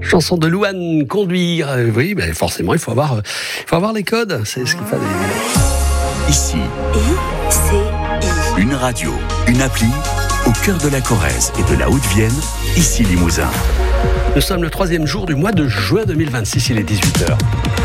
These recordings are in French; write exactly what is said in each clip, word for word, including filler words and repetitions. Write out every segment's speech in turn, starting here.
Chanson de Louane, Conduire. Euh, oui, ben forcément, il faut avoir, euh, il faut avoir les codes. C'est ce qu'il fallait. Ici, I C I. une radio, une appli, au cœur de la Corrèze et de la Haute-Vienne, ici Limousin. Nous sommes le troisième jour du mois de juin deux mille vingt-six, il est dix-huit heures.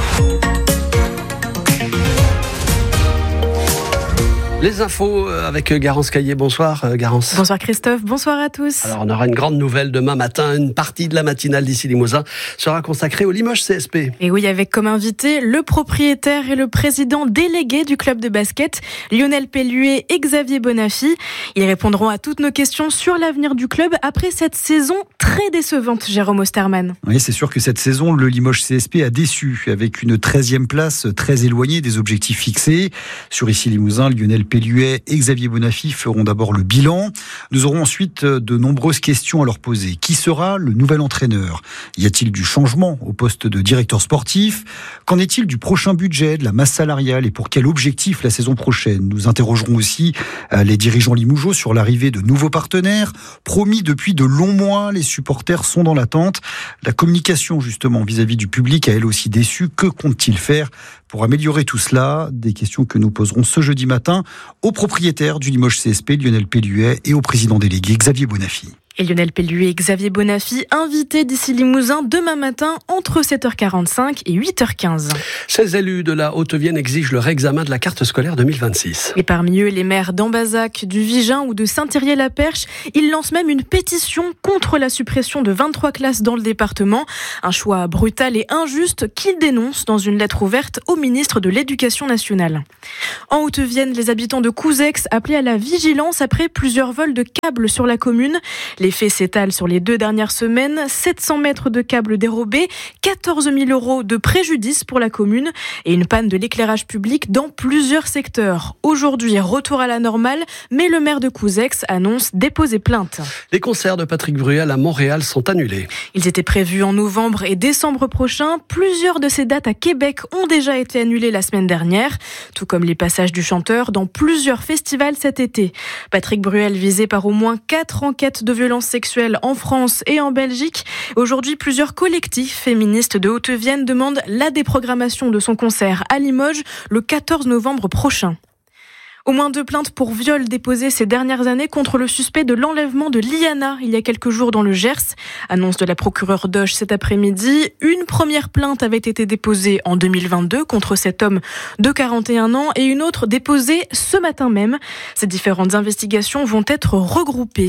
Les infos avec Garance Caillé. Bonsoir Garance. Bonsoir Christophe, bonsoir à tous. Alors on aura une grande nouvelle demain matin. Une partie de la matinale d'ici Limousin sera consacrée au Limoges C S P. Et oui, avec comme invité le propriétaire et le président délégué du club de basket, Lionel Pelluet et Xavier Bonafy. Ils répondront à toutes nos questions sur l'avenir du club après cette saison très décevante, Jérôme Osterman. Oui, c'est sûr que cette saison, le Limoges C S P a déçu avec une treizième place très éloignée des objectifs fixés. Sur ici Limousin, Lionel Pelluet et Xavier Bonafy feront d'abord le bilan. Nous aurons ensuite de nombreuses questions à leur poser. Qui sera le nouvel entraîneur ? Y a-t-il du changement au poste de directeur sportif ? Qu'en est-il du prochain budget, de la masse salariale et pour quel objectif la saison prochaine ? Nous interrogerons aussi les dirigeants limougeaux sur l'arrivée de nouveaux partenaires. Promis depuis de longs mois, les supporters sont dans l'attente. La communication justement vis-à-vis du public a elle aussi déçu. Que compte-t-il faire pour améliorer tout cela ? Des questions que nous poserons ce jeudi matin au propriétaire du Limoges C S P, Lionel Pelluet, et au président délégué, Xavier Bonafy. Et Lionel Pelluet et Xavier Bonafy invités d'ici Limousin demain matin entre sept heures quarante-cinq et huit heures quinze. seize élus de la Haute-Vienne exigent le réexamen de la carte scolaire deux mille vingt-six. Et parmi eux, les maires d'Ambazac, du Vigin ou de Saint-Thirier-la-Perche, ils lancent même une pétition contre la suppression de vingt-trois classes dans le département. Un choix brutal et injuste qu'ils dénoncent dans une lettre ouverte au ministre de l'Éducation nationale. En Haute-Vienne, les habitants de Couzex appelaient à la vigilance après plusieurs vols de câbles sur la commune. Les faits s'étalent sur les deux dernières semaines. sept cents mètres de câbles dérobés, quatorze mille euros de préjudice pour la commune et une panne de l'éclairage public dans plusieurs secteurs. Aujourd'hui, retour à la normale, mais le maire de Couzex annonce déposer plainte. Les concerts de Patrick Bruel à Montréal sont annulés. Ils étaient prévus en novembre et décembre prochain. Plusieurs de ces dates à Québec ont déjà été annulées la semaine dernière, tout comme les passages du chanteur dans plusieurs festivals cet été. Patrick Bruel visé par au moins quatre enquêtes de violence sexuelle en France et en Belgique. Aujourd'hui, plusieurs collectifs féministes de Haute-Vienne demandent la déprogrammation de son concert à Limoges le quatorze novembre prochain. Au moins deux plaintes pour viol déposées ces dernières années contre le suspect de l'enlèvement de Liana il y a quelques jours dans le Gers. Annonce de la procureure Doche cet après-midi. Une première plainte avait été déposée en deux mille vingt-deux contre cet homme de quarante et un ans et une autre déposée ce matin même. Ces différentes investigations vont être regroupées.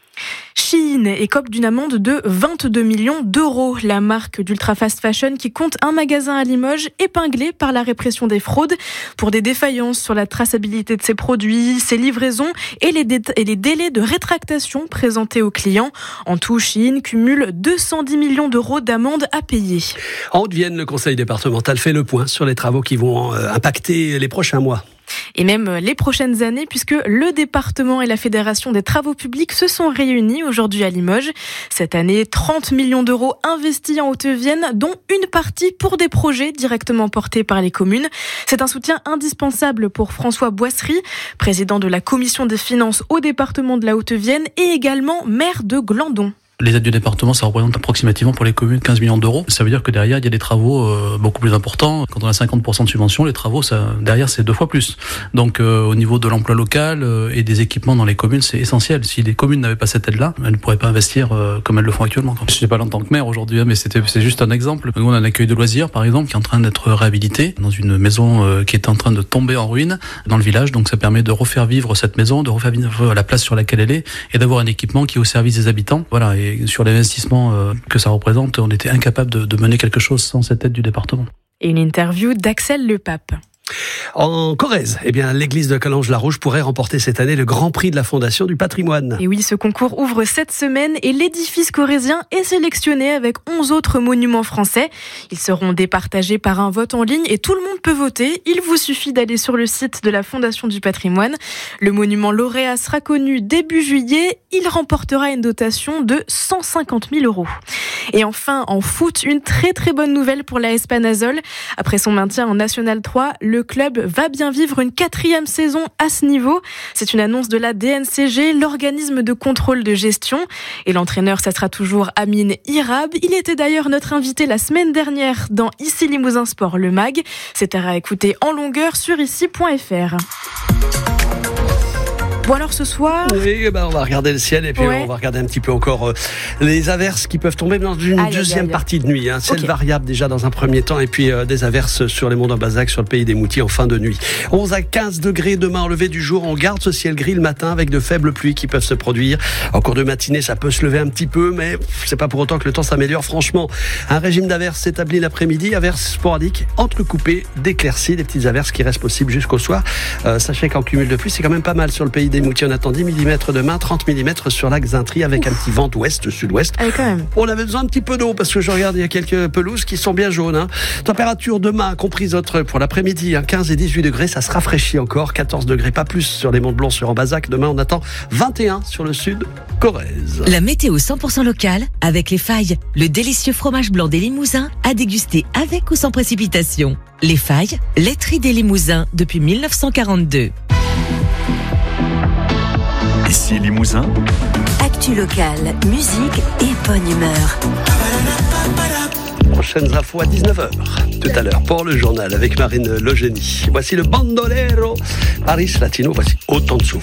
Shein écope d'une amende de vingt-deux millions d'euros. La marque d'ultra fast fashion qui compte un magasin à Limoges épinglé par la répression des fraudes pour des défaillances sur la traçabilité de ses produits, ses livraisons et les, dé- et les délais de rétractation présentés aux clients. En tout, Shein cumule deux cent dix millions d'euros d'amende à payer. En Haute-Vienne, le conseil départemental fait le point sur les travaux qui vont impacter les prochains mois. Et même les prochaines années, puisque le département et la Fédération des travaux publics se sont réunis aujourd'hui à Limoges. Cette année, trente millions d'euros investis en Haute-Vienne, dont une partie pour des projets directement portés par les communes. C'est un soutien indispensable pour François Boisserie, président de la commission des finances au département de la Haute-Vienne et également maire de Glandon. Les aides du département, ça représente approximativement pour les communes quinze millions d'euros. Ça veut dire que derrière, il y a des travaux euh, beaucoup plus importants. Quand on a cinquante pour cent de subvention, les travaux, ça, derrière, c'est deux fois plus. Donc, euh, au niveau de l'emploi local euh, et des équipements dans les communes, c'est essentiel. Si les communes n'avaient pas cette aide-là, elles ne pourraient pas investir euh, comme elles le font actuellement. Je ne suis pas là en tant que maire aujourd'hui, hein, mais c'était, c'est juste un exemple. Nous, on a un accueil de loisirs, par exemple, qui est en train d'être réhabilité dans une maison euh, qui est en train de tomber en ruine dans le village. Donc, ça permet de refaire vivre cette maison, de refaire vivre la place sur laquelle elle est et d'avoir un équipement qui est au service des habitants. Voilà. Et sur l'investissement que ça représente, on était incapable de, de mener quelque chose sans cette aide du département. Et une interview d'Axel Lepape. En Corrèze, eh bien, l'église de Calange-la-Rouge pourrait remporter cette année le Grand Prix de la Fondation du patrimoine. Et oui, ce concours ouvre cette semaine et l'édifice corrézien est sélectionné avec onze autres monuments français. Ils seront départagés par un vote en ligne et tout le monde peut voter. Il vous suffit d'aller sur le site de la Fondation du patrimoine. Le monument lauréat sera connu début juillet. Il remportera une dotation de cent cinquante mille euros. Et enfin, en foot, une très très bonne nouvelle pour l'A S Panazol. Après son maintien en National trois, le le club va bien vivre une quatrième saison à ce niveau. C'est une annonce de la D N C G, l'organisme de contrôle de gestion. Et l'entraîneur, ça sera toujours Amine Irab. Il était d'ailleurs notre invité la semaine dernière dans Ici Limousin Sport, le mag. C'est à écouter en longueur sur ici point f r. Bon alors ce soir... Oui, ben on va regarder le ciel et puis ouais. on va regarder un petit peu encore euh, les averses qui peuvent tomber dans une aïe, deuxième aïe, aïe. partie de nuit. Hein. Ciel okay. variable déjà dans un premier temps et puis euh, des averses sur les monts d'Ambazac, sur le pays des Moutiers en fin de nuit. onze à quinze degrés demain au lever du jour. On garde ce ciel gris le matin avec de faibles pluies qui peuvent se produire. En cours de matinée, ça peut se lever un petit peu, mais c'est pas pour autant que le temps s'améliore. Franchement, un régime d'averses s'établit l'après-midi. Averses sporadiques, entrecoupées, d'éclaircies, des petites averses qui restent possibles jusqu'au soir. Euh, sachez qu'en cumul de pluie, c'est quand même pas mal sur le pays des Moutiers. On attend dix millimètres demain, trente millimètres sur lac Zintry avec Ouf. un petit vent ouest-sud-ouest. Allez, quand même. On avait besoin un petit peu d'eau parce que je regarde, il y a quelques pelouses qui sont bien jaunes. Hein. Température demain, comprise autre pour l'après-midi, hein, quinze et dix-huit degrés, ça se rafraîchit encore. quatorze degrés, pas plus sur les monts de Blon, sur Ambazac. Demain, on attend vingt et un sur le sud, Corrèze. La météo cent pour cent locale avec Les Failles, le délicieux fromage blanc des Limousins à déguster avec ou sans précipitation. Les Failles, laiterie des Limousins depuis mille neuf cent quarante-deux. Ici Limousin. Actu locale, musique et bonne humeur. Prochaines infos à dix-neuf heures. Tout à l'heure pour le journal avec Marine Logénie. Voici le bandolero Paris Latino. Voici Autant de souvenirs.